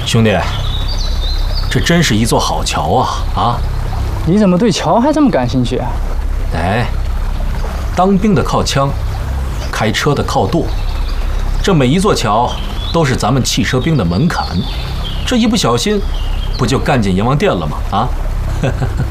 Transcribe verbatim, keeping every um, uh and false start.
兄弟，这真是一座好桥啊！啊， 你怎么对桥还这么感兴趣啊？ 哎，当兵的靠枪，开车的靠舵，这每一座桥都是咱们汽车兵的门槛，这一不小心，不就干进阎王殿了吗？啊！